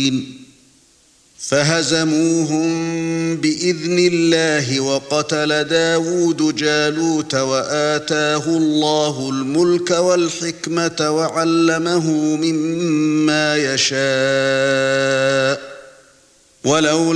الْمُبِينَ فَهَزَمُوهُم بِإِذْنِ اللَّهِ وَقَتَلَ دَاوُودُ جَالُوتَ وَآتَاهُ اللَّهُ الْمُلْكَ وَالْحِكْمَةَ وَعَلَّمَهُ مِمَّا يَشَاءُ